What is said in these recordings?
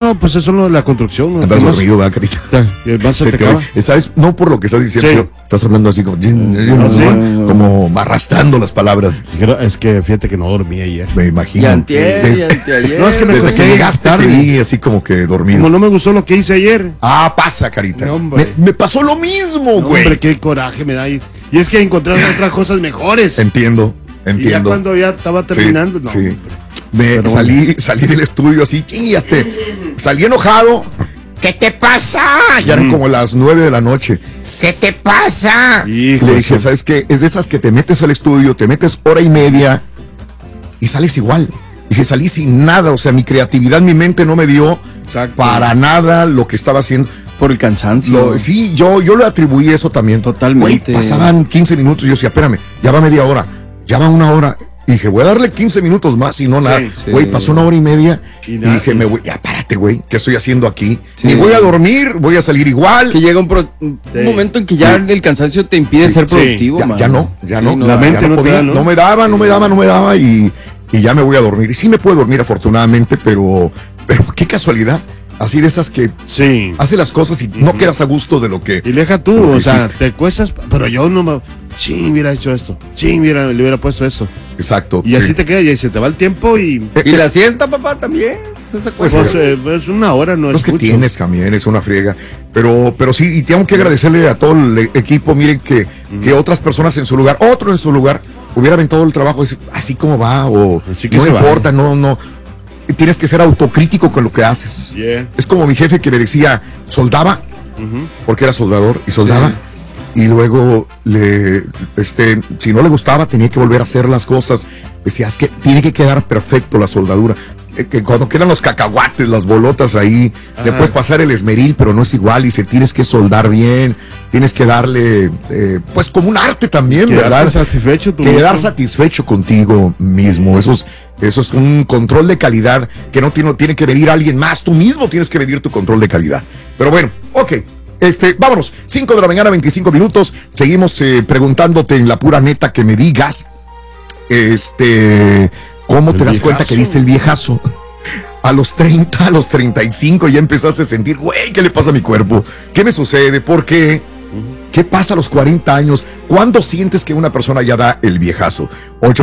No, pues eso es lo de la construcción. ¿No? Andas dormido, ¿verdad, carita? Más se te acaba. ¿Sabes? No por lo que estás diciendo, sino estás hablando así como, como arrastrando las palabras. Es que fíjate que no dormí ayer. Me imagino. Ayer. No, es que me desde que llegaste te vi así como que dormido. Como no me gustó lo que hice ayer. Pasa, carita. No, me pasó lo mismo, güey. Hombre, qué coraje me da. Y es que encontré otras cosas mejores. Entiendo. Y ya cuando ya estaba terminando, sí. Salí del estudio así y salí enojado. ¿Qué te pasa? Ya eran como las 9 de la noche. ¿Qué te pasa? Hijo, le dije, ¿sabes qué? Es de esas que te metes al estudio, te metes hora y media y sales igual. Dije, salí sin nada, o sea, mi creatividad, mi mente no me dio para nada lo que estaba haciendo. Por el cansancio. Sí, yo le atribuí eso también. Totalmente. Güey, pasaban 15 minutos y yo decía, espérame, ya va media hora, ya va una hora. Y dije, voy a darle 15 minutos más y no nada. Güey, pasó una hora y media y dije, ya párate, güey, ¿qué estoy haciendo aquí? Ni voy a dormir, voy a salir igual. Que llega un momento en que ya el cansancio te impide ser productivo. Ya no. La mente no podía, no me daba y ya me voy a dormir. Y sí me puedo dormir afortunadamente, pero qué casualidad. Así de esas que hace las cosas y no quedas a gusto de lo que. Y deja tú, o sea, te cuestas, pero yo no me. Hubiera hecho esto. Le hubiera puesto eso. Exacto. Y así te queda, y se te va el tiempo y. Y la siesta, papá, también. Pues es una hora, no es que tienes también, es una friega. Pero sí, y tengo que agradecerle a todo el equipo. Miren que otras personas en su lugar, otro en su lugar, hubiera aventado el trabajo así como va, o no importa, no. Tienes que ser autocrítico con lo que haces. Es como mi jefe que me decía, soldaba, porque era soldador, y soldaba, y luego si no le gustaba, tenía que volver a hacer las cosas. Decía, es que tiene que quedar perfecto la soldadura. Que cuando quedan los cacahuates, las bolotas ahí, le puedes pasar el esmeril, pero no es igual, y tienes que soldar bien, tienes que darle, pues como un arte también, ¿verdad? Quedar satisfecho contigo mismo. Eso es un control de calidad que no tiene que medir alguien más, tú mismo tienes que medir tu control de calidad. Pero bueno, ok. Vámonos, 5 de la mañana, 25 minutos. Seguimos preguntándote en la pura neta que me digas, ¿cómo te das cuenta que diste el viejazo? A los 30, a los 35 ya empezaste a sentir, güey, ¿qué le pasa a mi cuerpo? ¿Qué me sucede? ¿Por qué? ¿Qué pasa a los 40 años? ¿Cuándo sientes que una persona ya da el viejazo?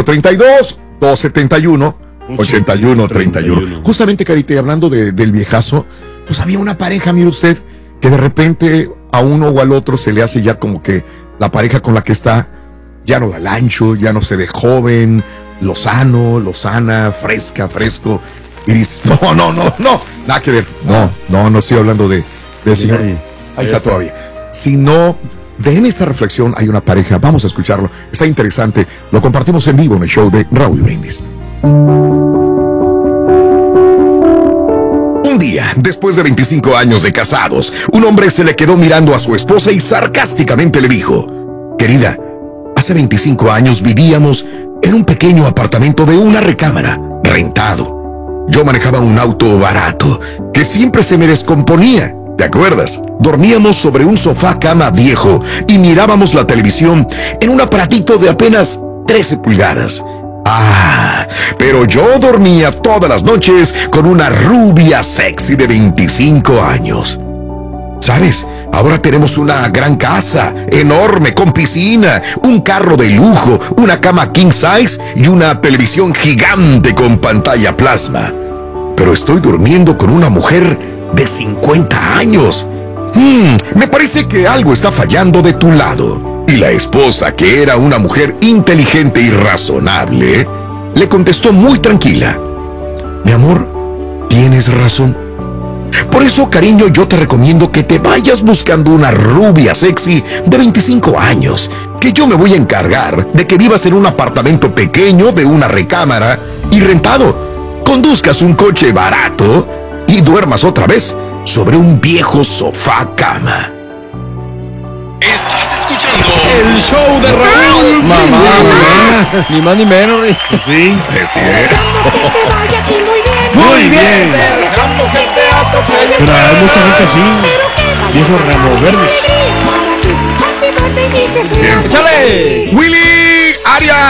832-271-8131. Justamente, Carita, y hablando del viejazo, pues había una pareja, mire usted, que de repente a uno o al otro se le hace ya como que la pareja con la que está ya no da el ancho, ya no se ve joven, lozana, fresco. Y dices, no, nada que ver. No estoy hablando del señor. Ahí está todavía. Sino, en esta reflexión hay una pareja, vamos a escucharlo. Está interesante, lo compartimos en vivo en el show de Raúl Brindis. Un día, después de 25 años de casados, un hombre se le quedó mirando a su esposa y sarcásticamente le dijo, querida, hace 25 años vivíamos en un pequeño apartamento de una recámara, rentado. Yo manejaba un auto barato que siempre se me descomponía, ¿te acuerdas? Dormíamos sobre un sofá cama viejo y mirábamos la televisión en un aparatito de apenas 13 pulgadas. Pero yo dormía todas las noches con una rubia sexy de 25 años. ¿Sabes? Ahora tenemos una gran casa, enorme, con piscina, un carro de lujo, una cama king size y una televisión gigante con pantalla plasma. Pero estoy durmiendo con una mujer de 50 años. Me parece que algo está fallando de tu lado. Y la esposa, que era una mujer inteligente y razonable, le contestó muy tranquila, mi amor, tienes razón. Por eso, cariño, yo te recomiendo que te vayas buscando una rubia sexy de 25 años, que yo me voy a encargar de que vivas en un apartamento pequeño de una recámara y rentado, conduzcas un coche barato y duermas otra vez sobre un viejo sofá cama. Estás escuchando el show de Raúl. Mamá, ni más ni menos. Sí, así Muy bien. Pero hay mucha gente así, viejos ramos verdes. ¡Échale! Willy Aria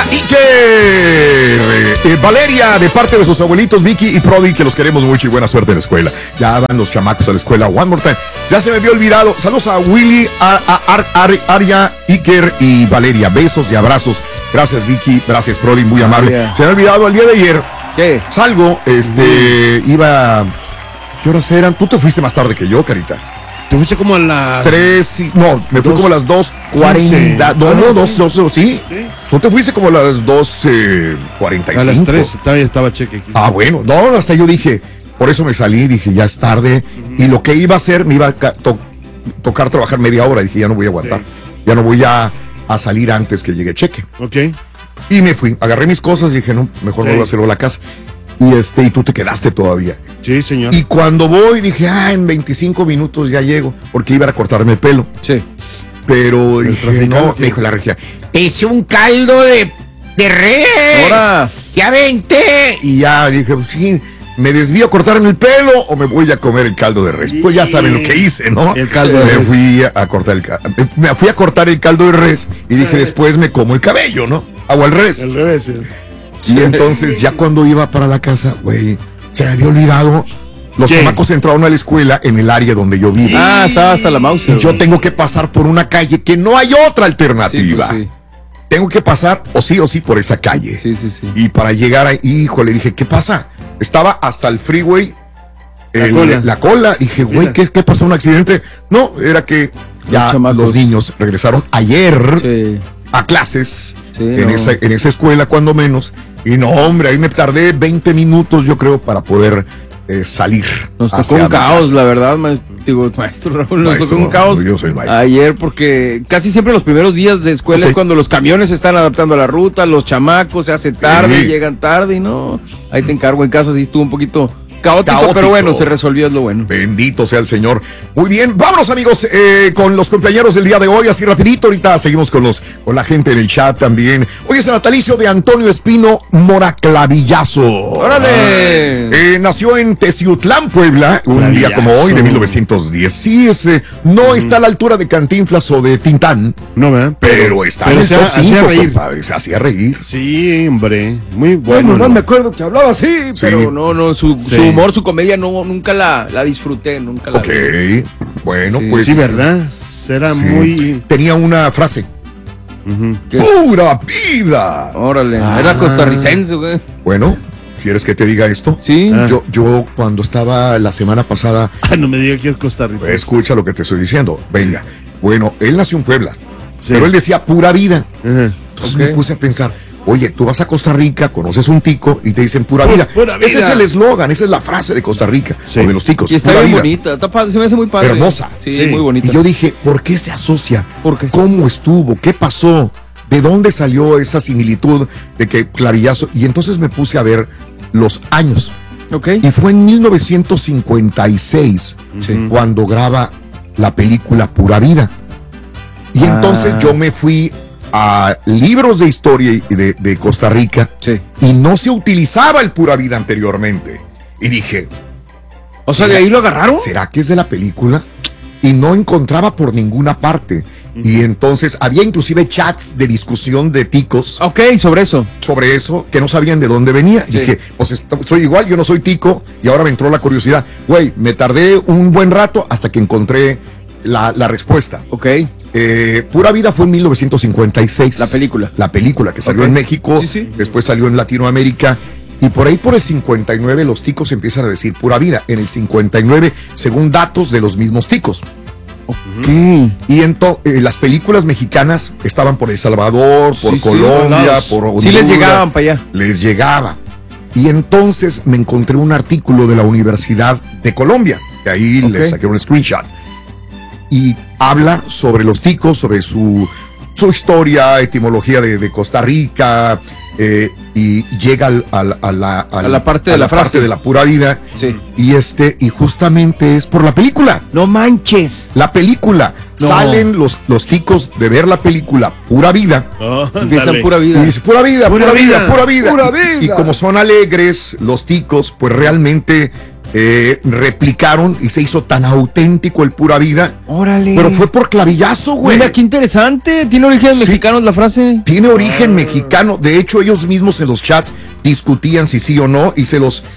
Iker, Valeria, de parte de sus abuelitos Vicky y Prodi, que los queremos mucho y buena suerte en la escuela. Ya van los chamacos a la escuela. One more time. Ya se me había olvidado. Saludos a Willy, Aria Iker y Valeria. Besos y abrazos. Gracias, Vicky. Gracias, Prodi. Muy amable. Se me ha olvidado el día de ayer. ¿Qué? Salgo, iba. ¿Qué horas eran? Tú te fuiste más tarde que yo, Carita. Te fuiste como a las 3, no, me fui como a las 2:40. No, sí. ¿Tú te fuiste como a las 2:45? A las 3, todavía estaba cheque aquí. Ah, bueno, no, hasta yo dije, por eso me salí, dije, ya es tarde. Y lo que iba a hacer, me iba a tocar trabajar media hora. Dije, ya no voy a aguantar. Ya no voy a salir antes que llegue cheque. Ok. Y me fui, agarré mis cosas, dije, no, mejor no voy a hacerlo a la casa. Y tú te quedaste todavía. Sí, señor. Y cuando voy, dije, en 25 minutos ya llego, porque iba a cortarme el pelo. Sí. Pero dije, no, me dijo la regia, te hice un caldo de res. Ahora. Ya vente. Y ya dije, pues sí, ¿me desvío a cortarme el pelo o me voy a comer el caldo de res? Pues ya saben lo que hice, ¿no? El caldo de res. Me fui a cortar el caldo de res y dije, después me como el cabello, ¿no? Hago al revés. Al revés, sí. Y entonces ya cuando iba para la casa, güey, se me había olvidado. Los chamacos entraron a la escuela en el área donde yo vivo. Ah, estaba hasta la mouse. Y yo tengo que pasar por una calle que no hay otra alternativa. Sí. Tengo que pasar o sí por esa calle. Sí. Y para llegar ahí, híjole, dije, ¿qué pasa? Estaba hasta el freeway, la cola. Dije, güey, ¿qué pasó? ¿Un accidente? No, era que ya los niños regresaron ayer a clases en esa escuela, cuando menos. Y no, hombre, ahí me tardé 20 minutos, yo creo, para poder salir. Nos tocó un caos, la verdad, maestro Raúl. Nos tocó un caos ayer, porque casi siempre los primeros días de escuela es cuando los camiones se están adaptando a la ruta, los chamacos se hace tarde, llegan tarde y no. Ahí te encargo, en casa sí estuvo un poquito caótico, pero bueno, se resolvió, es lo bueno. Bendito sea el Señor. Muy bien, vámonos, amigos, con los cumpleaños del día de hoy, así rapidito. Ahorita seguimos con la gente en el chat también. Hoy es el natalicio de Antonio Espino Moraclavillazo. ¡Órale! Nació en Teciutlán, Puebla, un día como hoy de 1910. Sí, no está a la altura de Cantinflas o de Tintán. No, ¿verdad? Pero está en el top 5, compadre. Se hacía reír. Sí, hombre. Muy bueno. No me acuerdo que hablaba así, pero no, su humor, su comedia, nunca la disfruté, nunca la vi. Bueno, pues. Sí, ¿verdad? Será muy. Tenía una frase. ¡Pura vida! Órale, era costarricense, güey. Bueno, ¿quieres que te diga esto? Sí. Yo cuando estaba la semana pasada. No me digas que es costarricense. Escucha lo que te estoy diciendo. Venga. Bueno, él nació en Puebla. Pero él decía pura vida. Entonces me puse a pensar. Oye, tú vas a Costa Rica, conoces un tico y te dicen pura vida. Ese es el eslogan, esa es la frase de Costa Rica, o de los ticos. Y está bien bonita, se me hace muy padre. Hermosa. Sí, muy bonita. Y yo dije, ¿por qué se asocia? ¿Por qué? ¿Cómo estuvo? ¿Qué pasó? ¿De dónde salió esa similitud de que clavillazo? Y entonces me puse a ver los años. Y fue en 1956 cuando graba la película Pura Vida. Y entonces yo me fui a libros de historia de Costa Rica y no se utilizaba el Pura Vida anteriormente. Y dije, o sea, ¿de ahí lo agarraron? ¿Será que es de la película? Y no encontraba por ninguna parte. Y entonces había inclusive chats de discusión de ticos. Sobre eso, que no sabían de dónde venía. Y dije, pues soy igual, yo no soy tico. Y ahora me entró la curiosidad. Güey, me tardé un buen rato hasta que encontré la respuesta. Pura Vida fue en 1956. La película que salió en México, después salió en Latinoamérica. Y por ahí por el 59 los ticos empiezan a decir Pura Vida. En el 59, según datos de los mismos ticos. Y las películas mexicanas estaban por El Salvador, por Colombia, por Honduras. Sí les llegaban para allá. Les llegaba. Y entonces me encontré un artículo de la Universidad de Colombia. De ahí le saqué un screenshot. Y habla sobre los ticos, sobre su historia, etimología de Costa Rica, y llega a la parte de la frase parte de la pura vida. Y justamente es por la película. No manches. La película. No. Salen los ticos de ver la película Pura Vida. Empiezan Pura Vida. Y dice Pura Vida, pura vida, pura vida. Pura vida. Y como son alegres los ticos, pues realmente replicaron y se hizo tan auténtico el Pura Vida. Órale. Pero fue por clavillazo, güey. Mira, qué interesante. ¿Tiene origen mexicano la frase? Tiene origen mexicano. De hecho, ellos mismos en los chats discutían si sí o no y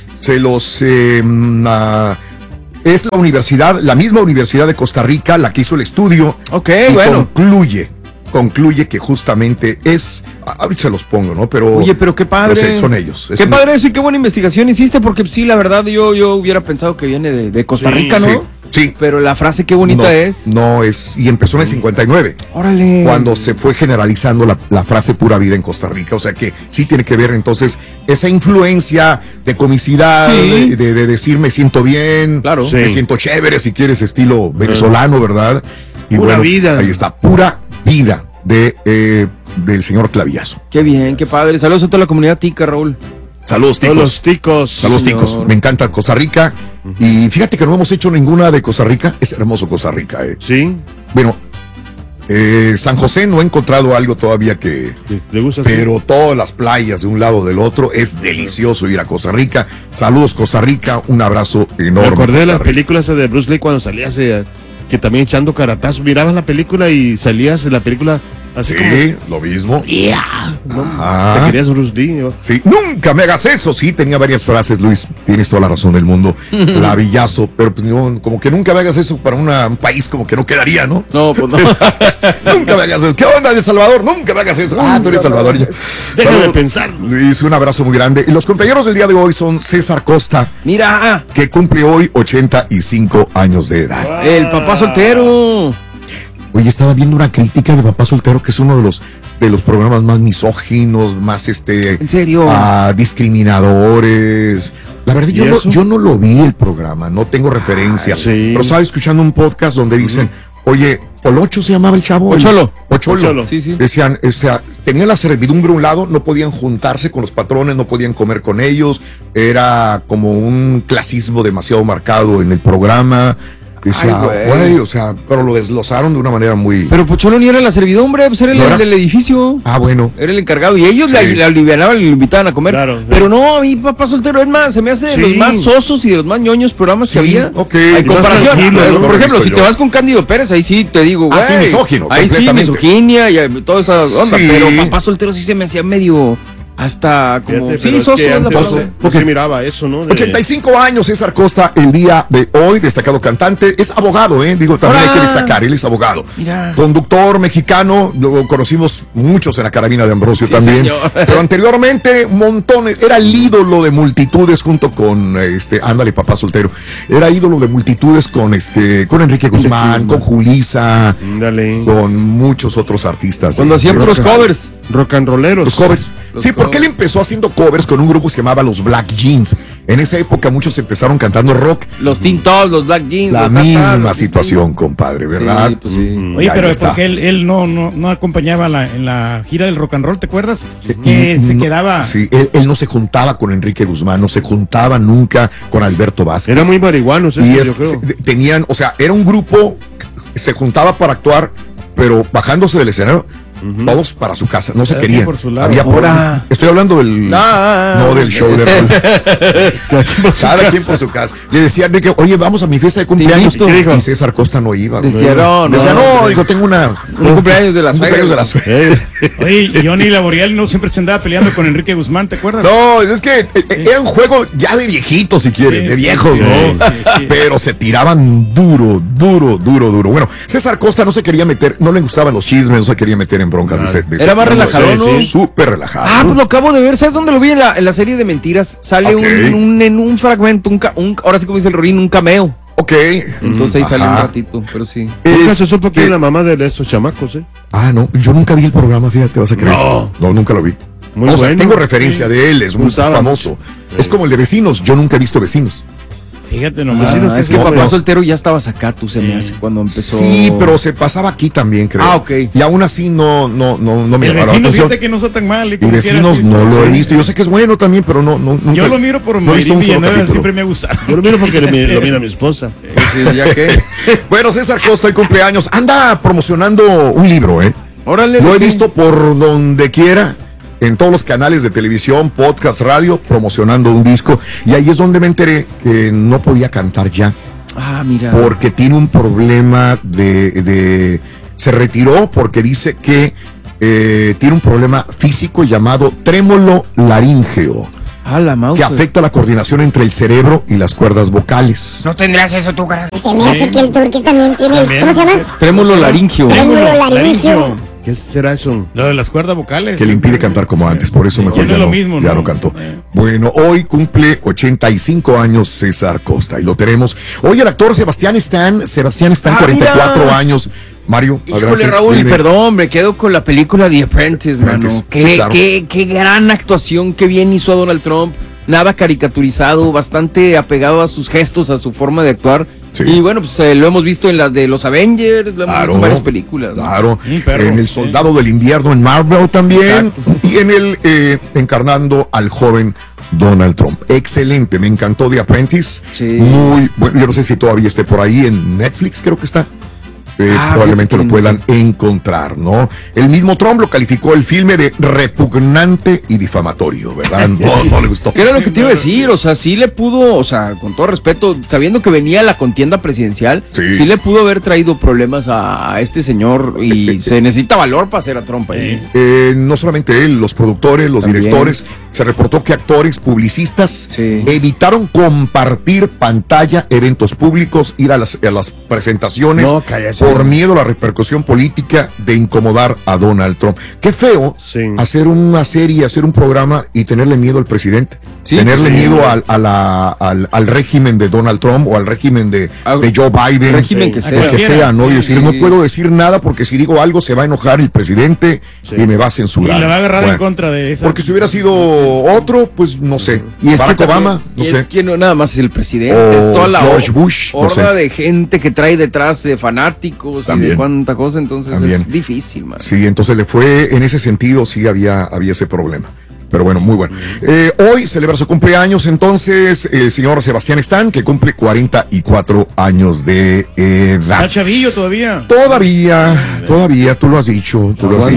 es la misma Universidad de Costa Rica la que hizo el estudio. Ok, y bueno. concluye que justamente es, ahorita se los pongo, ¿no? Pero, oye, pero qué padre. Son ellos. Qué padre eso y qué buena investigación hiciste, porque sí, la verdad, yo hubiera pensado que viene de Costa Rica, ¿no? Sí. Pero la frase qué bonita es. No es, y empezó en el 59. Órale. Cuando se fue generalizando la frase Pura Vida en Costa Rica. O sea que sí tiene que ver entonces esa influencia de comicidad, sí, de decir me siento bien, claro, me siento chévere, si quieres, estilo venezolano, ¿verdad? Y Pura bueno, vida. Ahí está, Pura Vida del señor Clavillazo. Qué bien, qué padre. Saludos a toda la comunidad tica, Raúl. Saludos, ticos. Todos los ticos. Saludos, ticos. Me encanta Costa Rica. Y fíjate que no hemos hecho ninguna de Costa Rica. Es hermoso Costa Rica, Sí. Bueno, San José no he encontrado algo todavía que... ¿Le gusta? Pero todas las playas de un lado o del otro, es delicioso ir a Costa Rica. Saludos, Costa Rica. Un abrazo enorme. Me acordé de las Costa Rica. películas de Bruce Lee cuando salías, que también echando caratazos. Mirabas la película y salías de la película así como... Lo mismo. Te querías Bruce Lee, ¿no? Sí, nunca me hagas eso. Sí, tenía varias frases, Luis. Tienes toda la razón del mundo. Clavillazo. Pero pues, no, como que nunca me hagas eso para un país, como que no quedaría, ¿no? No, pues no. Nunca me hagas eso. ¿Qué onda de Salvador? Nunca me hagas eso. Tú eres salvadoreño. Déjame pensar. Luis, un abrazo muy grande. Y los compañeros del día de hoy son César Costa, Mira, que cumple hoy 85 años de edad. el papá soltero. Oye, estaba viendo una crítica de Papá Soltero, que es uno de los programas más misóginos, más ¿En serio? Discriminadores. La verdad, yo no lo vi el programa, no tengo referencia. Sí. Pero estaba escuchando un podcast donde dicen, oye, ¿Olocho se llamaba el chavo? Ocholo. Ocholo. Sí, sí. Decían, o sea, tenían la servidumbre a un lado, no podían juntarse con los patrones, no podían comer con ellos. Era como un clasismo demasiado marcado en el programa. Decía, güey, o sea, pero lo desglosaron de una manera muy... Pero Pocholo ni era la servidumbre, pues era el del edificio. Ah, bueno. Era el encargado y ellos le alivianaban y lo invitaban a comer. Claro, pero no, a mí Papá Soltero es más, se me hace de los más sosos y de los más ñoños programas que había. Ok. En comparación, tranquilo, por ejemplo, si yo. te vas con Cándido Pérez, ahí sí te digo, güey. Sí, misógino. Ahí sí, misoginia y toda esa onda. Sí. Pero Papá Soltero sí se me hacía medio... Hasta como... Fíjate, sí, pero soso es que es la antes frase. no se miraba eso, ¿no? 85 años, César Costa, el día de hoy, destacado cantante, es abogado, digo, también hay que destacar, él es abogado. Mira. Conductor mexicano, lo conocimos muchos en la Carabina de Ambrosio también, señor. pero anteriormente montones, era el ídolo de multitudes junto con, ándale, Papá Soltero, era ídolo de multitudes con Enrique Guzmán, con Julissa, Dale. con muchos otros artistas. Cuando hacían puros covers. Rock and rolleros. Los covers. Los Sí, porque él covers. empezó haciendo covers con un grupo que se llamaba los Black Jeans. En esa época muchos empezaron cantando rock. Los Teen Tops, los Black Jeans. La los misma Tatas, situación, compadre, ¿verdad? Sí, pues sí. Oye, Ahí pero está. porque él no acompañaba en la gira del rock and roll, ¿te acuerdas? Que se No, quedaba... Sí, él no se juntaba con Enrique Guzmán, no se juntaba nunca con Alberto Vázquez. Era muy marihuanos, Y yo creo. tenían, o sea, era un grupo que se juntaba para actuar, pero bajándose del escenario, todos para su casa, no se Cada querían. quien por su lado. Había Ahora. Estoy hablando del no del show de Raúl. Cada quien por su casa. Le decía Enrique, oye, vamos a mi fiesta de cumpleaños. ¿Y qué dijo? Y César Costa no iba. Decía, no, Decía, no, digo, tengo un cumpleaños de las cumpleaños de la suegra. Oye, y Johnny Laboriel no siempre se andaba peleando con Enrique Guzmán, ¿te acuerdas? No, es que era un juego ya de viejitos, si quieren, Sí, de sí, viejos, sí, ¿no? sí. Pero se tiraban duro. Bueno, César Costa no se quería meter, no le gustaban los chismes, no se quería meter en broncas. Era más relajado, ¿no? Súper relajado. Ah, pues lo acabo de ver. ¿Sabes dónde lo vi? En la serie de mentiras. Sale Ok. en un fragmento, ahora sí como dice el Rorín, un cameo. Ok. Entonces ahí sale un Ajá. ratito, pero sí. Nunca se supo quién que- es la mamá de estos chamacos, ¿eh? Ah, no, yo nunca vi el programa, fíjate, vas a creer. No. Nunca lo vi. Muy O sea, bueno. tengo referencia de él, es muy Gustaba famoso. mucho. Es como el de Vecinos, yo nunca he visto Vecinos. Fíjate nomás. Vecino, Es que no, Papá pero- Soltero ya estabas acá, tú se me hace, cuando empezó. Sí, pero se pasaba aquí también, creo. Ah, ok. Y aún así no me El llamaba la vecino, atención. fíjate que no está tan mal. Y Vecinos no lo he visto. Yo sé que es bueno también, pero nunca. Yo lo miro por no he visto Mayrín un solo Villanueva, capítulo. siempre me ha gustado. Yo lo miro porque lo mira mi esposa. Sí, ya que. Bueno, César Costa, el cumpleaños. Anda promocionando un libro, ¿eh? Órale. Lo he ¿qué? visto por donde quiera. en todos los canales de televisión, podcast, radio, promocionando un disco. Y ahí es donde me enteré que no podía cantar ya. Ah, mira. Porque tiene un problema se retiró porque dice que tiene un problema físico llamado trémolo laríngeo. Que afecta la coordinación entre el cerebro y las cuerdas vocales. ¿No tendrás eso tú, carajo? Se me hace que el Turqui también tiene. ¿Cómo se llama? Trémolo laríngeo. Trémolo laríngeo. ¿Qué será eso? Lo de las cuerdas vocales. Que le impide cantar como antes, por eso mejor ya no cantó. Bueno, hoy cumple 85 años César Costa y lo tenemos. Hoy el actor Sebastián Stan, 44 mira. años. Mario, híjole, adelante, Raúl, dime. perdón, me quedo con la película The Apprentice, mano. Sí, claro. Qué gran actuación, qué bien hizo a Donald Trump. Nada caricaturizado, bastante apegado a sus gestos, a su forma de actuar. Sí. Y bueno, pues lo hemos visto en las de los Avengers, lo hemos visto en varias películas. Claro, en El Soldado del Invierno en Marvel también. Exacto. Y en el encarnando al joven Donald Trump. Excelente, me encantó The Apprentice. Sí. Muy bueno, yo no sé si todavía esté por ahí en Netflix, creo que está. Probablemente lo puedan encontrar, ¿no? El mismo Trump lo calificó el filme de repugnante y difamatorio, ¿verdad? No le gustó. ¿Qué era lo que te iba a decir? O sea, sí le pudo, o sea, con todo respeto, sabiendo que venía la contienda presidencial, sí le pudo haber traído problemas a este señor y se necesita valor para hacer a Trump ahí. No solamente él, los productores, los directores, se reportó que actores, publicistas evitaron compartir pantalla, eventos públicos, ir a las presentaciones. No, cállate. Por miedo a la repercusión política de incomodar a Donald Trump. Qué feo hacer una serie, hacer un programa y tenerle miedo al presidente. Tenerle miedo al régimen de Donald Trump o al régimen de Joe Biden. Régimen que sea. Que sea, ¿no? Y decir, no puedo decir nada porque si digo algo se va a enojar el presidente y me va a censurar. Y le va a agarrar en contra de eso. Porque si hubiera sido otro, pues no sé. Y es Barack Obama, no sé. Es que no nada más es el presidente, es toda la George Bush, horda de gente que trae detrás de fanáticos y de cuánta cosa, entonces es difícil, man. Sí, entonces le fue, en ese sentido, sí había ese problema. Pero bueno, muy bueno. Hoy celebra su cumpleaños, entonces, el señor Sebastián Stan, que cumple 44 años de edad. ¿Está chavillo todavía? Todavía, tú lo has dicho.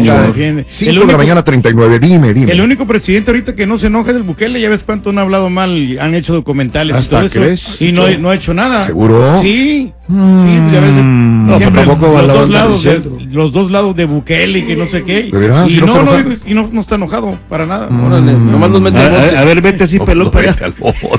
5 de la mañana, 39, dime. El único presidente ahorita que no se enoja es el Bukele, ya ves cuánto han hablado mal, han hecho documentales y todo eso. ¿Crees? Y no ha hecho nada. ¿Seguro? Sí. Sí, a veces no, tampoco los dos lados de Bukele y que no sé qué. ¿De verdad? Y no está enojado para nada. Nomás nos mete al bote. A ver, vete así, pelón, para allá.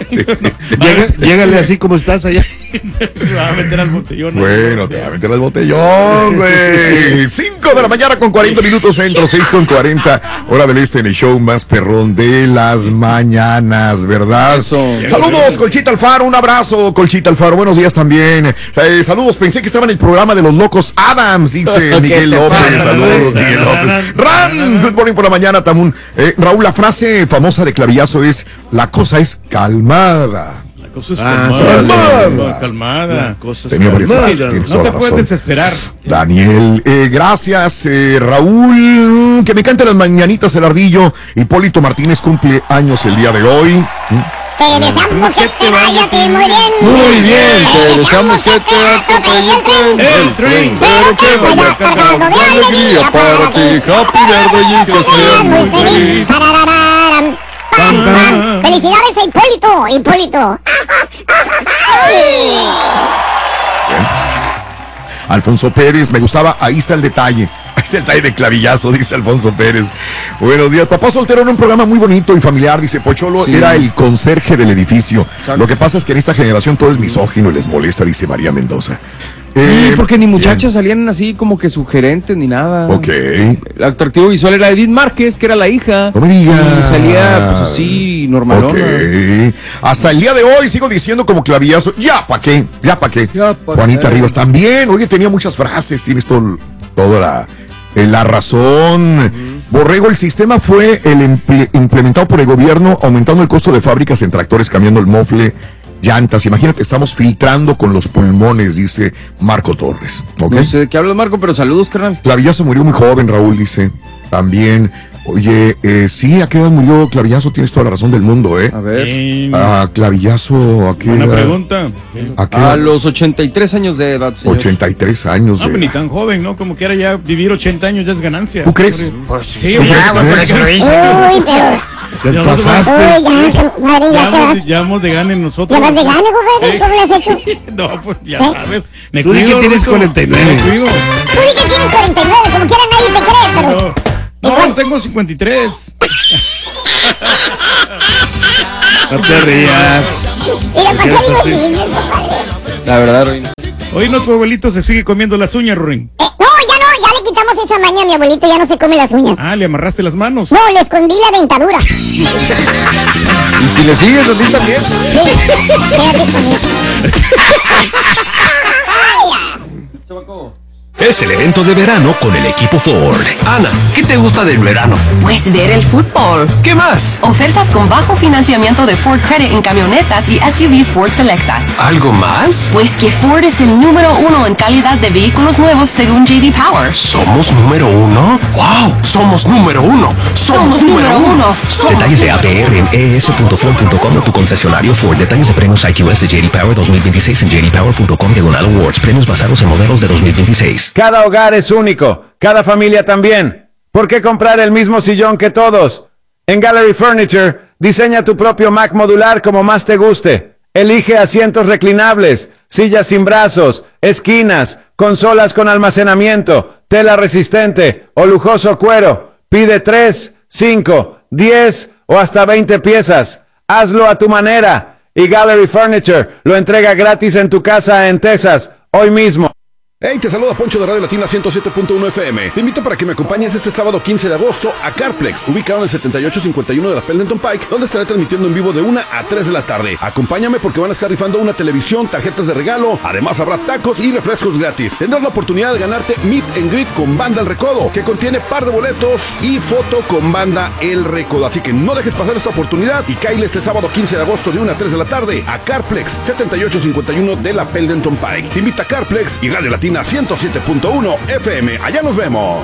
Llégale así como estás allá. Te va a meter al botellón. Bueno, te va a meter al botellón, güey. 5 de la mañana con 40 minutos centro, 6 con 40, hora del este en el show más perrón de las mañanas, ¿verdad? Saludos, Colchita Alfaro, un abrazo, Colchita Alfaro, buenos días también. Saludos, pensé que estaba en el programa de los locos Adams, dice Miguel López. Saludos, Miguel López. Ran, good morning por la mañana, Tamun. Raúl, la frase famosa de Clavillazo es: la cosa es calmada. La cosa es calmada. Calmada. Tenía varias frases, no te puedes desesperar. Daniel, gracias, Raúl. Que me cante las mañanitas el ardillo. Hipólito Martínez cumple años el día de hoy. Te deseamos que te vaya a ti muy bien. Muy bien, te deseamos que te atropelle el tren, pero que vaya cargado de alegría para ti. Happy birthday y que seas muy feliz. Felicidades a Hipólito. Bien. Alfonso Pérez, me gustaba, ahí está el detalle. Es el detalle de Clavillazo, dice Alfonso Pérez. Buenos días, papá soltero en un programa muy bonito y familiar, dice Pocholo, era el conserje del edificio. Exacto. Lo que pasa es que en esta generación todo es misógino y les molesta, dice María Mendoza. Sí, porque ni muchachas salían así como que sugerentes ni nada. Ok. El atractivo visual era Edith Márquez, que era la hija. No me digas. Y salía pues así, normalona. Ok. Hasta el día de hoy sigo diciendo como Clavillazo, ya pa' qué. Juanita Rivas también, oye, tenía muchas frases, tienes toda la razón. Borrego, el sistema fue implementado por el gobierno, aumentando el costo de fábricas en tractores, cambiando el mofle, llantas. Imagínate, estamos filtrando con los pulmones, dice Marco Torres. ¿Okay? No sé de qué hablas, Marco, pero saludos, carnal. Clavillazo murió muy joven, Raúl, dice. También Oye, sí, ¿a qué edad murió Clavillazo? Tienes toda la razón del mundo, ¿eh? A ver. Clavillazo, ¿a qué edad? Buena pregunta. A los 83 años de edad, señor. 83 años. No, ni tan joven, ¿no? Como quiera ya vivir 80 años ya es ganancia. ¿Tú crees? Pues sí, por eso lo hice. Uy, pero... Te pasaste. Ya vamos de gane nosotros. ¿Ya vas de gane, compadre? ¿Cómo lo has hecho? No, pues ya sabes. Tú di que tienes 49. Tú di que tienes 49, como quiera nadie te cree, pero... No, tengo 53. No te rías. Mira, ¿para qué digo chismes, compadre? La verdad, Ruin. Hoy no, tu abuelito se sigue comiendo las uñas, Ruin. No, ya le quitamos esa maña a mi abuelito, ya no se come las uñas. Ah, le amarraste las manos. No, le escondí la dentadura. Y si le sigues a ti también. Quédate conmigo. Es el evento de verano con el equipo Ford. Ana, ¿qué te gusta del verano? Pues ver el fútbol. ¿Qué más? Ofertas con bajo financiamiento de Ford Credit en camionetas y SUVs Ford Selectas. ¿Algo más? Pues que Ford es el número 1 en calidad de vehículos nuevos según J.D. Power. ¿Somos número 1? ¡Wow! ¡Somos número 1! ¡Somos número 1! Detalles de APR en es.ford.com o tu concesionario Ford. Detalles de premios IQS de J.D. Power 2026 en jdpower.com/awards. Premios basados en modelos de 2026. Cada hogar es único, cada familia también. ¿Por qué comprar el mismo sillón que todos? En Gallery Furniture, diseña tu propio Mac modular como más te guste. Elige asientos reclinables, sillas sin brazos, esquinas, consolas con almacenamiento, tela resistente o lujoso cuero. Pide 3, 5, 10 o hasta 20 piezas. Hazlo a tu manera. Y Gallery Furniture lo entrega gratis en tu casa en Texas, hoy mismo. Hey, te saluda Poncho de Radio Latina 107.1 FM. Te invito para que me acompañes este sábado 15 de agosto a Carplex, ubicado en el 7851 de la Pendleton Pike, donde estaré transmitiendo en vivo de 1 a 3 de la tarde. Acompáñame porque van a estar rifando una televisión, tarjetas de regalo, además habrá tacos y refrescos gratis. Tendrás la oportunidad de ganarte Meet and Greet con Banda El Recodo, que contiene par de boletos y foto con Banda El Recodo. Así que no dejes pasar esta oportunidad y cáile este sábado 15 de agosto de 1 a 3 de la tarde a Carplex, 7851 de la Pendleton Pike. Te invita a Carplex y Radio Latina 107.1 FM. Allá nos vemos.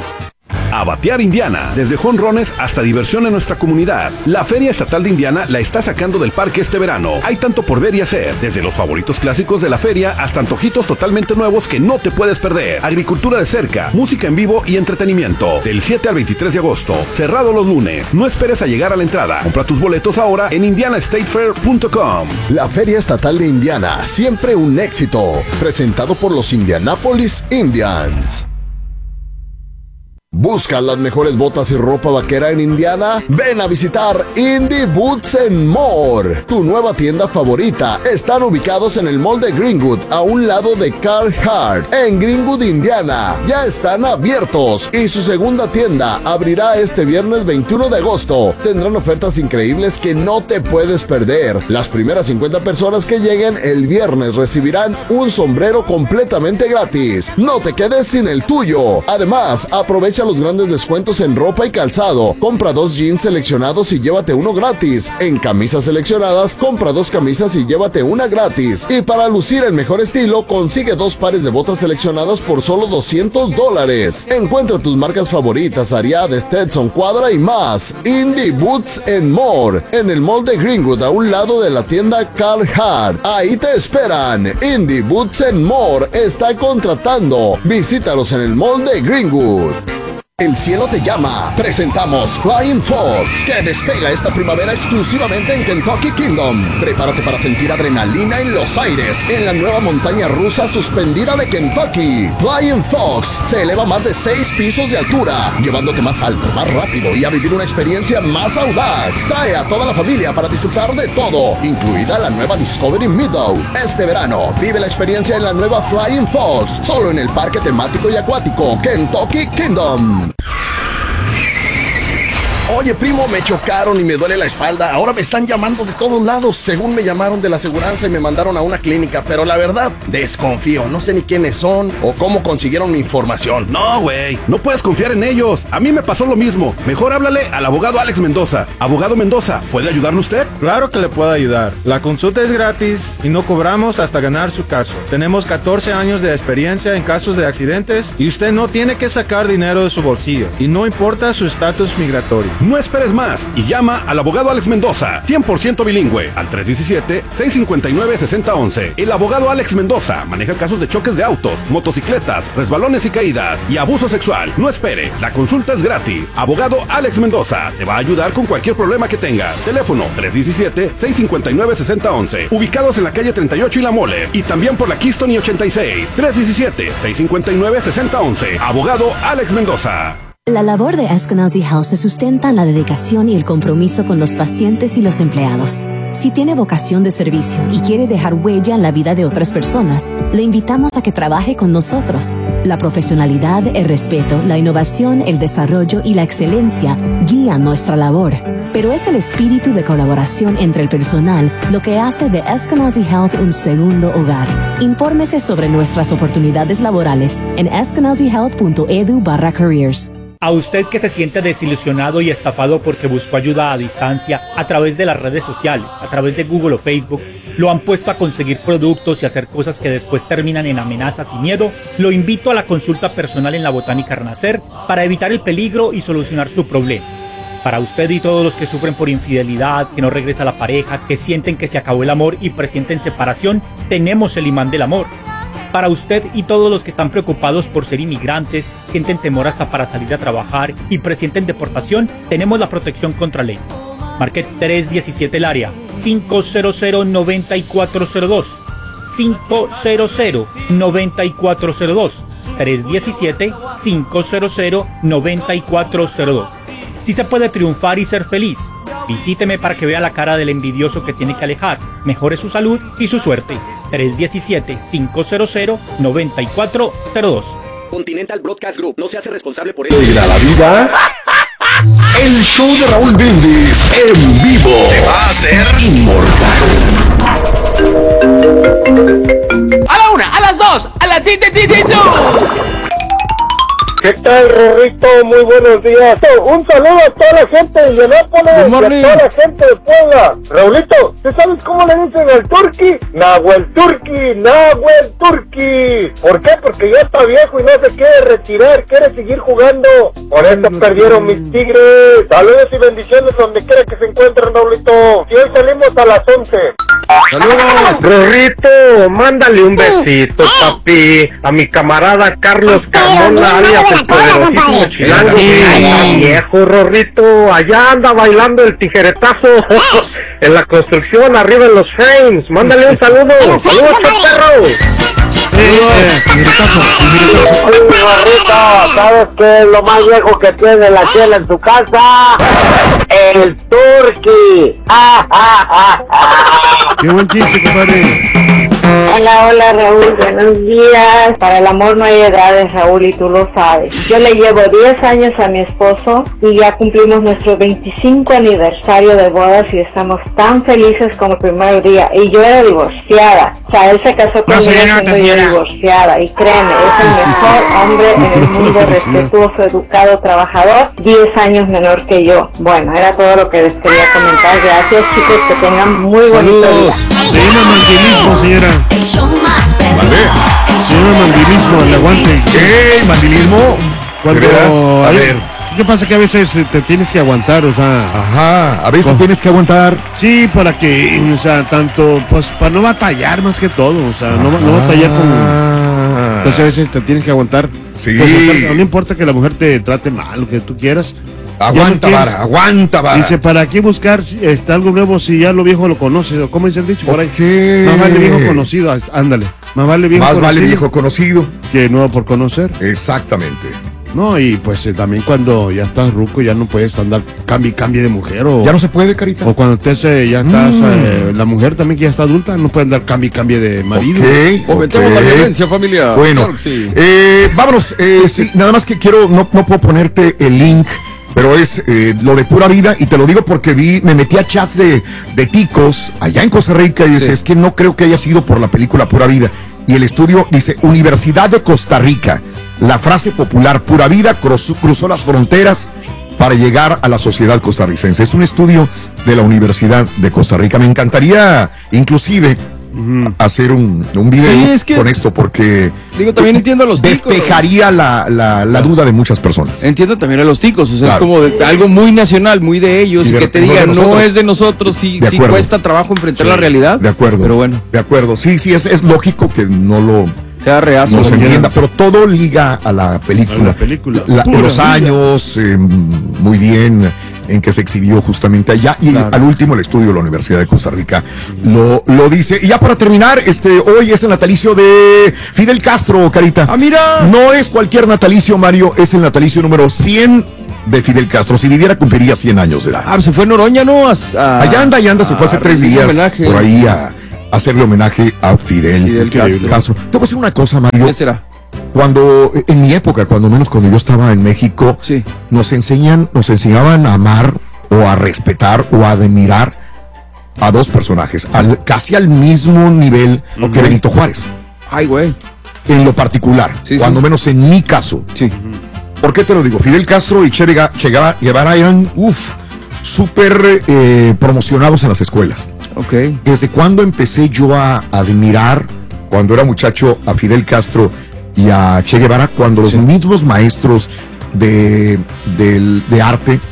A batear Indiana, desde jonrones hasta diversión en nuestra comunidad. La Feria Estatal de Indiana la está sacando del parque este verano. Hay tanto por ver y hacer, desde los favoritos clásicos de la feria hasta antojitos totalmente nuevos que no te puedes perder. Agricultura de cerca, música en vivo y entretenimiento. Del 7 al 23 de agosto, cerrado los lunes. No esperes a llegar a la entrada. Compra tus boletos ahora en indianastatefair.com. La Feria Estatal de Indiana, siempre un éxito. Presentado por los Indianapolis Indians. ¿Buscas las mejores botas y ropa vaquera en Indiana? Ven a visitar Indie Boots and More, tu nueva tienda favorita. Están ubicados en el Mall de Greenwood, a un lado de Carhartt, en Greenwood, Indiana. Ya están abiertos y su segunda tienda abrirá este viernes 21 de agosto. Tendrán ofertas increíbles que no te puedes perder. Las primeras 50 personas que lleguen el viernes recibirán un sombrero completamente gratis. No te quedes sin el tuyo. Además, aprovecha los grandes descuentos en ropa y calzado. Compra 2 jeans seleccionados y llévate uno gratis. En camisas seleccionadas, compra 2 camisas y llévate una gratis. Y para lucir el mejor estilo, consigue 2 pares de botas seleccionadas por solo $200. Encuentra tus marcas favoritas, Ariat, Stetson, Quadra y más. Indie Boots and More, en el Mall de Greenwood, a un lado de la tienda Carhartt. Ahí te esperan. Indie Boots and More está contratando. Visítalos en el Mall de Greenwood. El cielo te llama. Presentamos Flying Fox, que despega esta primavera exclusivamente en Kentucky Kingdom. Prepárate para sentir adrenalina en los aires en la nueva montaña rusa suspendida de Kentucky. Flying Fox se eleva más de 6 pisos de altura, llevándote más alto, más rápido y a vivir una experiencia más audaz. Trae a toda la familia para disfrutar de todo, incluida la nueva Discovery Meadow. Este verano, vive la experiencia en la nueva Flying Fox, solo en el parque temático y acuático Kentucky Kingdom. Oye, primo, me chocaron y me duele la espalda. Ahora me están llamando de todos lados. Según me llamaron de la aseguranza y me mandaron a una clínica. Pero la verdad, desconfío. No sé ni quiénes son o cómo consiguieron mi información. No, güey. No puedes confiar en ellos. A mí me pasó lo mismo. Mejor háblale al abogado Alex Mendoza. Abogado Mendoza, ¿puede ayudarle usted? Claro que le puedo ayudar. La consulta es gratis y no cobramos hasta ganar su caso. Tenemos 14 años de experiencia en casos de accidentes y usted no tiene que sacar dinero de su bolsillo. Y no importa su estatus migratorio. No esperes más y llama al abogado Alex Mendoza, 100% bilingüe, al 317-659-6011. El abogado Alex Mendoza maneja casos de choques de autos, motocicletas, resbalones y caídas y abuso sexual. No espere, la consulta es gratis. Abogado Alex Mendoza te va a ayudar con cualquier problema que tengas. Teléfono 317-659-6011. Ubicados en la calle 38 y La Mole y también por la Keystone y 86. 317-659-6011. Abogado Alex Mendoza. La labor de Eskenazi Health se sustenta en la dedicación y el compromiso con los pacientes y los empleados. Si tiene vocación de servicio y quiere dejar huella en la vida de otras personas, le invitamos a que trabaje con nosotros. La profesionalidad, el respeto, la innovación, el desarrollo y la excelencia guían nuestra labor. Pero es el espíritu de colaboración entre el personal lo que hace de Eskenazi Health un segundo hogar. Infórmese sobre nuestras oportunidades laborales en eskenazihealth.edu/careers. A usted que se siente desilusionado y estafado porque buscó ayuda a distancia a través de las redes sociales, a través de Google o Facebook, lo han puesto a conseguir productos y hacer cosas que después terminan en amenazas y miedo, lo invito a la consulta personal en la Botánica Renacer para evitar el peligro y solucionar su problema. Para usted y todos los que sufren por infidelidad, que no regresa la pareja, que sienten que se acabó el amor y presienten separación, tenemos el imán del amor. Para usted y todos los que están preocupados por ser inmigrantes, sienten temor hasta para salir a trabajar y presienten deportación, tenemos la protección contra ley. Marque 317 el área, 500-9402, 500-9402, 317-500-9402. Si se puede triunfar y ser feliz. Visíteme para que vea la cara del envidioso que tiene que alejar, mejore su salud y su suerte. 317-500-9402. Continental Broadcast Group no se hace responsable por eso. ¿Mira la vida? El show de Raúl Brindis en vivo te va a hacer inmortal. A la una, a las dos, a la ti. ¿Qué tal, Rorrito? Muy buenos días. Un saludo a toda la gente de Nápoles y a toda la gente de Puebla. Raulito, ¿tú sabes cómo le dicen al turqui? Nahuel Turqui. ¿Por qué? Porque ya está viejo y no se quiere retirar, quiere seguir jugando. Por eso perdieron mis Tigres. Saludos y bendiciones donde quiera que se encuentren, Raulito. Y hoy salimos a las 11. ¡Saludos! Rorrito, mándale un besito, papi, a mi camarada Carlos Carmona, alias el poderosísimo Chilango. Viejo, Rorrito, allá anda bailando el tijeretazo en la construcción, arriba en los frames. Mándale un saludo. ¡Saludos, perro! Oye, Rorrito, ¿sabes qué es lo más viejo que tiene la chela en tu casa? El turqui. ¡Qué buen chiste, compadre! Hola Raúl, buenos días. Para el amor no hay edades, Raúl, y tú lo sabes. Yo le llevo 10 años a mi esposo y ya cumplimos nuestro 25 aniversario de bodas y estamos tan felices como el primer día. Y yo era divorciada. O sea, él se casó conmigo siendo yo divorciada. Y créeme, es el mejor hombre en el mundo, respetuoso, educado, trabajador, 10 años menor que yo. Bueno, era todo lo que les quería comentar. Gracias, chicos, que tengan muy bonito día. Se llama mandilismo, señora. Se llama mandilismo, el aguante. ¿Qué? ¿Mandilismo? Cuando a ver. ¿Qué pasa? Que a veces te tienes que aguantar, o sea. Ajá, a veces tienes que aguantar. Sí, para que, o sea, tanto, pues, para no batallar más que todo, o sea, no batallar con. Entonces a veces te tienes que aguantar. Sí. Pues, no importa que la mujer te trate mal, lo que tú quieras. Aguanta vara. Dice, ¿para qué buscar algo nuevo si ya lo viejo lo conoces? ¿O cómo dice el dicho por ahí? Más vale viejo conocido, ándale. Más vale viejo conocido que nuevo por conocer. Exactamente. No, y pues también cuando ya estás ruco ya no puedes andar cambie de mujer o... Ya no se puede, carita. O cuando ya estás, la mujer también que ya está adulta, no puede andar cambie de marido. Fomentemos la violencia familiar. Bueno, claro que sí. Vámonos, sí, nada más que quiero, no puedo ponerte el link pero es lo de Pura Vida, y te lo digo porque me metí a chats de ticos allá en Costa Rica y dice, es que no creo que haya sido por la película Pura Vida. Y el estudio dice, Universidad de Costa Rica, la frase popular Pura Vida cruzó las fronteras para llegar a la sociedad costarricense. Es un estudio de la Universidad de Costa Rica. Me encantaría inclusive hacer un video con esto, porque también entiendo a los ticos. Despejaría la duda de muchas personas. Entiendo también a los ticos, o sea, es como algo muy nacional, muy de ellos, y que te digan, no es de nosotros, sí cuesta trabajo enfrentar la realidad. De acuerdo. Pero bueno. De acuerdo, sí, es lógico que no se entienda, pero todo liga a la película. Los años, muy bien, en que se exhibió justamente allá, y al último el estudio de la Universidad de Costa Rica lo dice. Y ya para terminar, hoy es el natalicio de Fidel Castro, Carita. Ah, mira. No es cualquier natalicio, Mario, es el natalicio número 100 de Fidel Castro. Si viviera cumpliría 100 años de edad. Se fue en Noroña, ¿no? Allá anda, se fue hace 3 días homenaje. Por ahí a hacerle homenaje a Fidel Castro. Te voy a decir una cosa, Mario. ¿Qué será? En mi época, cuando yo estaba en México, nos enseñaban a amar o a respetar o a admirar a dos personajes, casi al mismo nivel que Benito Juárez. Ay, güey. En lo particular, cuando menos en mi caso. Sí. ¿Por qué te lo digo? Fidel Castro y Che Guevara eran súper promocionados en las escuelas. Okay. Desde cuando empecé yo a admirar, cuando era muchacho, a Fidel Castro y a Che Guevara, cuando los mismos maestros de arte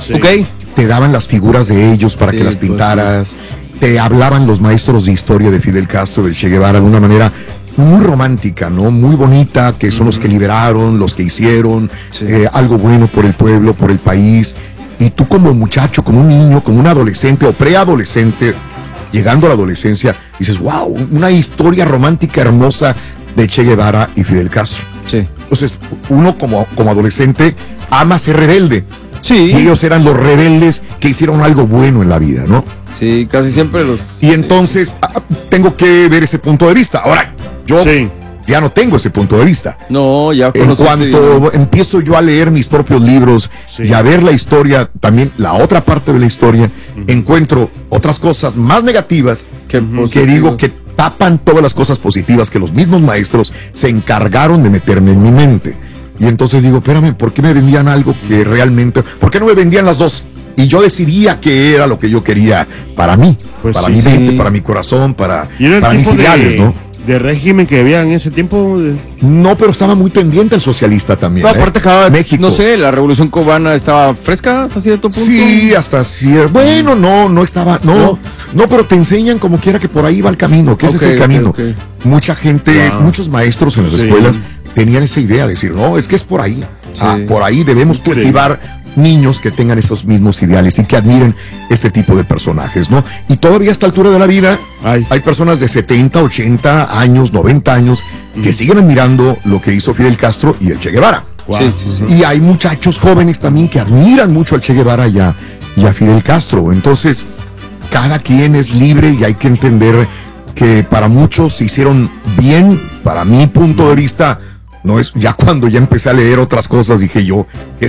te daban las figuras de ellos para que las pintaras, te hablaban los maestros de historia de Fidel Castro, de Che Guevara, de una manera muy romántica, ¿no? Muy bonita, que son los que liberaron, los que hicieron algo bueno por el pueblo, por el país. Y tú como muchacho, como un niño, como un adolescente o preadolescente, llegando a la adolescencia, dices, wow, una historia romántica hermosa de Che Guevara y Fidel Castro. Sí. Entonces, uno como adolescente ama ser rebelde. Sí. Y ellos eran los rebeldes que hicieron algo bueno en la vida, ¿no? Sí, casi siempre los... Y entonces, tengo que ver ese punto de vista. Ahora, yo ya no tengo ese punto de vista. No, ya en cuanto empiezo yo a leer mis propios libros y a ver la historia, también la otra parte de la historia, encuentro otras cosas más negativas que digo que tapan todas las cosas positivas que los mismos maestros se encargaron de meterme en mi mente. Y entonces digo, espérame, ¿por qué me vendían algo que realmente... ¿Por qué no me vendían las dos? Y yo decidía qué era lo que yo quería para mí, para mi mente, para mi corazón, para mis ideales, ¿no? ¿De régimen que había en ese tiempo? No, pero estaba muy pendiente el socialista también. No, aparte México. No sé, la revolución cubana estaba fresca hasta cierto punto. Sí, hasta cierto. Bueno, no estaba. No, pero te enseñan como quiera que por ahí va el camino, que ese es el camino. Okay. Mucha gente, muchos maestros en las escuelas tenían esa idea de decir, no, es que es por ahí. Por ahí debemos cultivar niños que tengan esos mismos ideales y que admiren este tipo de personajes, ¿no? Y todavía a esta altura de la vida hay personas de 70, 80 años, 90 años que siguen admirando lo que hizo Fidel Castro y el Che Guevara. Wow. Sí. Y hay muchachos jóvenes también que admiran mucho al Che Guevara y a Fidel Castro. Entonces, cada quien es libre y hay que entender que para muchos se hicieron bien. Para mi punto de vista, no es, ya cuando ya empecé a leer otras cosas dije yo,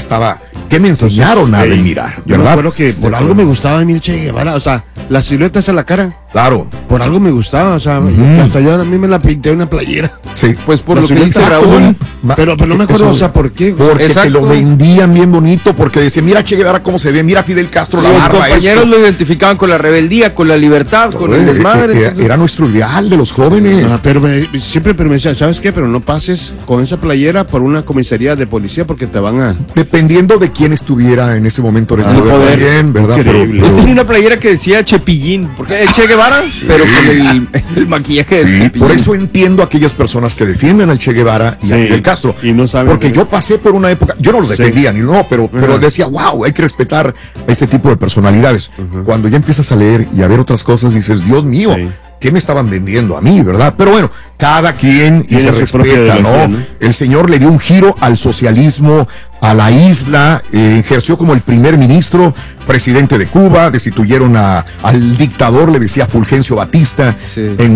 ¿qué me enseñaron a admirar? Yo me acuerdo que por algo me gustaba a mí el Che Guevara, o sea, las siluetas en la cara. Claro. Por algo me gustaba, o sea, hasta yo a mí me la pinté una playera. Sí. Pues por lo que dice Raúl. Pero no me acuerdo, o sea, ¿por qué? Porque te lo vendían bien bonito, porque decían, mira Che Guevara cómo se ve, mira Fidel Castro, la barba. Los compañeros lo identificaban con la rebeldía, con la libertad, con el desmadre. Era nuestro ideal de los jóvenes. Pero siempre me decían, ¿sabes qué? Pero no pases con esa playera por una comisaría de policía porque te van a... Dependiendo de quién estuviera en ese momento en el poder también, ¿verdad? Pero yo tenía una playera que decía Chepillín, porque el Che Guevara, pero con el maquillaje de Chepillín. Por eso entiendo a aquellas personas que defienden al Che Guevara y a Fidel Castro. Y no saben porque yo pasé por una época, yo no los defendía, pero decía, wow, hay que respetar ese tipo de personalidades. Cuando ya empiezas a leer y a ver otras cosas, dices, Dios mío, ¿qué me estaban vendiendo a mí, verdad? Pero bueno, cada quien y se respeta, ¿no? El señor le dio un giro al socialismo, a la isla, ejerció como el primer ministro, presidente de Cuba, destituyeron al dictador, le decía Fulgencio Batista, en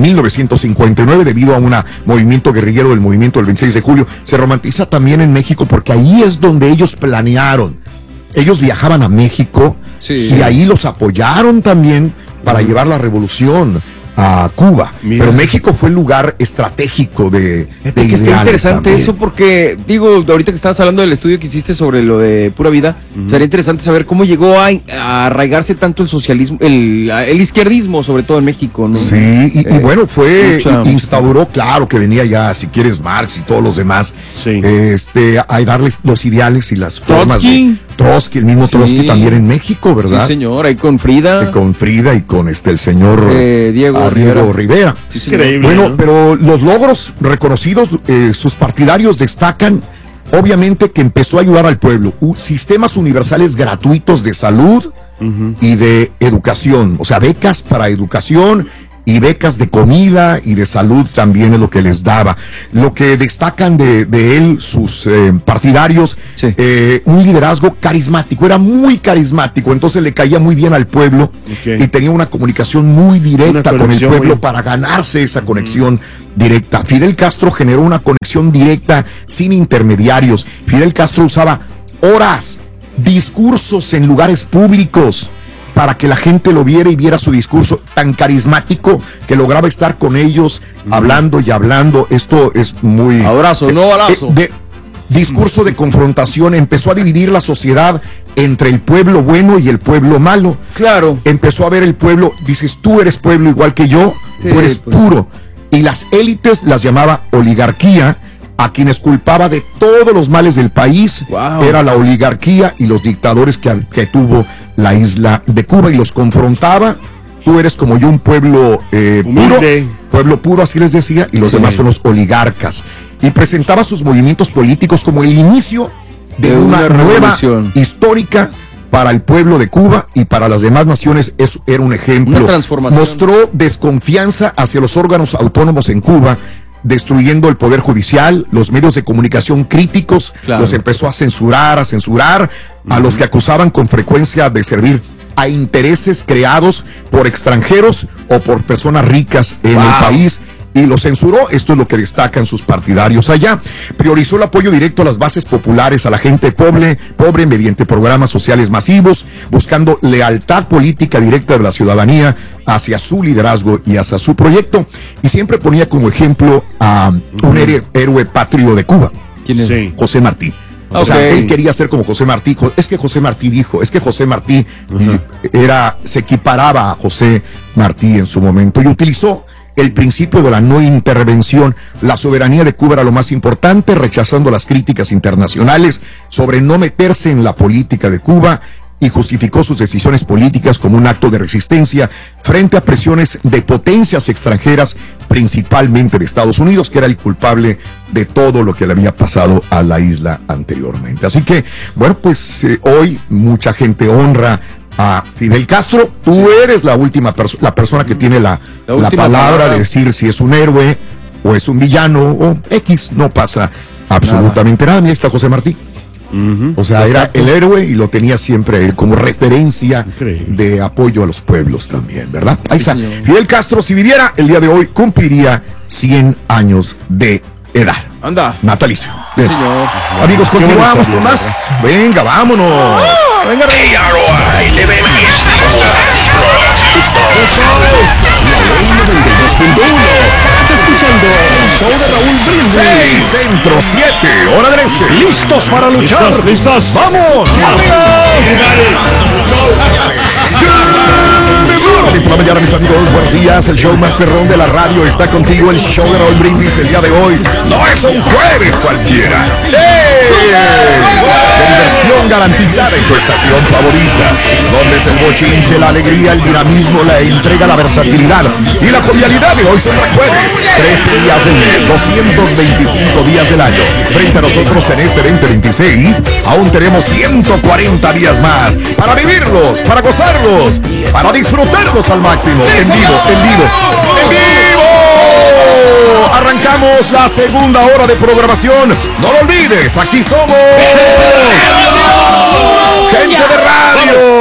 1959 debido a un movimiento guerrillero del movimiento del 26 de julio. Se romantiza también en México porque ahí es donde ellos planearon ellos viajaban a México y ahí los apoyaron también para llevar la revolución a Cuba. Mira. Pero México fue el lugar estratégico de que está interesante también. Eso porque, digo, ahorita que estabas hablando del estudio que hiciste sobre lo de Pura Vida, sería interesante saber cómo llegó a arraigarse tanto el socialismo, el izquierdismo, sobre todo en México, ¿no? Sí, y bueno, instauró, claro, que venía ya, si quieres, Marx y todos los demás, a darles los ideales y las formas de Trotsky, el mismo Trotsky también en México, ¿verdad? Sí, señor, ahí con Frida. Con Frida y con el señor Diego Rivera. Sí, increíble. Bueno, ¿no? Pero los logros reconocidos, sus partidarios destacan, obviamente, que empezó a ayudar al pueblo. Sistemas universales gratuitos de salud y de educación, o sea, becas para educación y becas de comida y de salud también es lo que les daba. Lo que destacan de él, sus partidarios, un liderazgo carismático, era muy carismático, entonces le caía muy bien al pueblo y tenía una comunicación muy directa con el pueblo para ganarse esa conexión directa. Fidel Castro generó una conexión directa sin intermediarios. Fidel Castro usaba horas, discursos en lugares públicos, para que la gente lo viera y viera su discurso tan carismático que lograba estar con ellos hablando y hablando. Esto es muy... Abrazo, no balazo. Discurso de confrontación. Empezó a dividir la sociedad entre el pueblo bueno y el pueblo malo. Claro. Empezó a ver el pueblo, dices, tú eres pueblo igual que yo, tú eres puro. Y las élites las llamaba oligarquía, a quienes culpaba de todos los males del país. Era la oligarquía y los dictadores que tuvo la isla de Cuba, y los confrontaba. Tú eres como yo, un pueblo pueblo puro, así les decía, y los demás son los oligarcas. Y presentaba sus movimientos políticos como el inicio de una nueva histórica para el pueblo de Cuba y para las demás naciones. Eso era un ejemplo. Una transformación. Mostró desconfianza hacia los órganos autónomos en Cuba, destruyendo el poder judicial, los medios de comunicación críticos, los empezó a censurar a los que acusaban con frecuencia de servir a intereses creados por extranjeros o por personas ricas en el país, y lo censuró. Esto es lo que destacan sus partidarios allá. Priorizó el apoyo directo a las bases populares, a la gente pobre mediante programas sociales masivos, buscando lealtad política directa de la ciudadanía hacia su liderazgo y hacia su proyecto, y siempre ponía como ejemplo a un héroe patrio de Cuba. ¿Quién es? José Martí. O sea, él quería ser como José Martí. Es que José Martí se equiparaba a José Martí en su momento, y utilizó el principio de la no intervención. La soberanía de Cuba era lo más importante, rechazando las críticas internacionales sobre no meterse en la política de Cuba, y justificó sus decisiones políticas como un acto de resistencia frente a presiones de potencias extranjeras, principalmente de Estados Unidos, que era el culpable de todo lo que le había pasado a la isla anteriormente. Así que, bueno, pues hoy mucha gente honra a Fidel Castro. Tú eres la última la persona que tiene la palabra de decir si es un héroe o es un villano o X. No pasa absolutamente nada. Mira, está José Martí. O sea, era el héroe y lo tenía siempre él como referencia de apoyo a los pueblos también, ¿verdad? Ahí está. Fidel Castro, si viviera el día de hoy, cumpliría 100 años de edad. Anda. Natalicio. Señor. Amigos, continuamos con más. Venga, vámonos. Venga, AROI TV Estás escuchando el show de Raúl Brindis. Centro 7, hora del este. ¿Listos para luchar? ¿Listos? ¡Vamos! Por la mañana, mis amigos, buenos días. El show más perrón de la radio está contigo. El show de Raúl Brindis el día de hoy no es un jueves cualquiera. Diversión garantizada en tu estación favorita, donde es el bochinche, la alegría, el dinamismo, la entrega, la versatilidad y la jovialidad de hoy. Son los jueves, 13 días del mes, 225 días del año. Frente a nosotros en este 2026, aún tenemos 140 días más para vivirlos, para gozarlos, para disfrutarlos al máximo. En vivo. Arrancamos la segunda hora de programación. No lo olvides, aquí somos gente de radio.